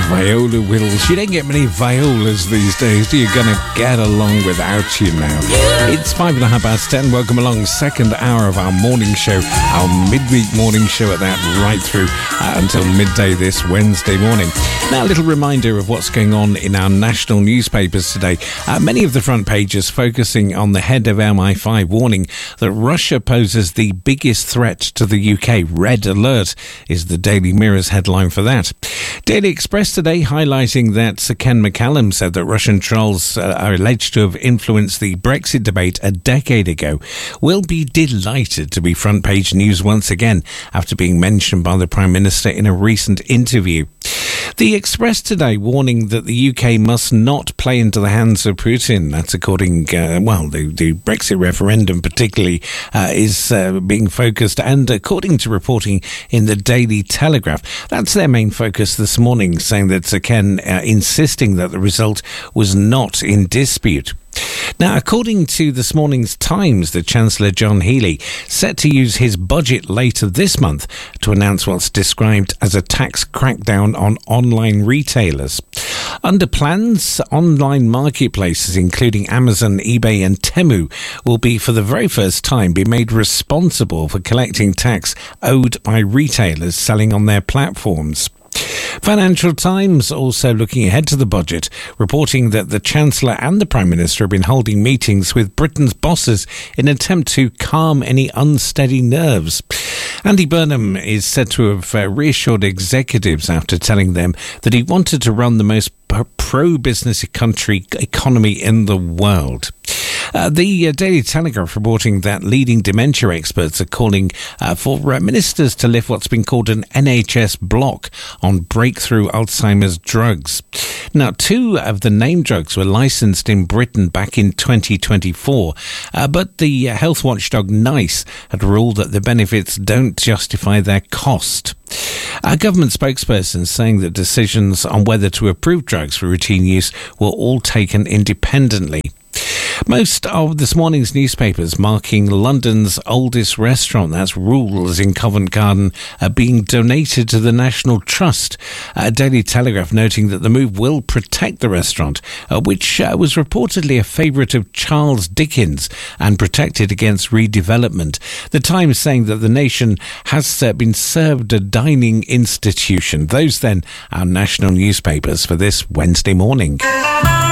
Viola Wills. You don't get many violas these days, do you? Gonna get along without you now. It's 10:05. Welcome along. Second hour of our morning show, our midweek morning show at that, right through until midday this Wednesday morning. Now, a little reminder of what's going on in our national newspapers today. Many of the front pages focusing on the head of MI5 warning that Russia poses the biggest threat to the UK. Red alert is the Daily Mirror's headline for that. Daily Express today highlighting that Sir Ken McCallum said that Russian trolls are alleged to have influenced the Brexit debate a decade ago. Will be delighted to be front page news once again after being mentioned by the Prime Minister in a recent interview. The Express today warning that the UK must not play into the hands of Putin. That's according, the Brexit referendum particularly is being focused, and according to reporting in the Daily Telegraph, that's their main focus this morning, saying that Sir Ken insisting that the result was not in dispute. Now, according to this morning's Times, the Chancellor John Healey set to use his budget later this month to announce what's described as a tax crackdown on online retailers. Under plans, online marketplaces including Amazon, eBay and Temu will be for the very first time be made responsible for collecting tax owed by retailers selling on their platforms. Financial Times also looking ahead to the budget, reporting that the Chancellor and the Prime Minister have been holding meetings with Britain's bosses in an attempt to calm any unsteady nerves. Andy Burnham is said to have reassured executives after telling them that he wanted to run the most pro-business economy in the world. The Daily Telegraph reporting that leading dementia experts are calling for ministers to lift what's been called an NHS block on breakthrough Alzheimer's drugs. Now, 2 of the named drugs were licensed in Britain back in 2024, but the health watchdog NICE had ruled that the benefits don't justify their cost. A government spokesperson saying that decisions on whether to approve drugs for routine use were all taken independently. Most of this morning's newspapers marking London's oldest restaurant, that's Rules in Covent Garden, being donated to the National Trust. Daily Telegraph noting that the move will protect the restaurant, which was reportedly a favourite of Charles Dickens and protected against redevelopment. The Times saying that the nation has been served a dining institution. Those then our national newspapers for this Wednesday morning.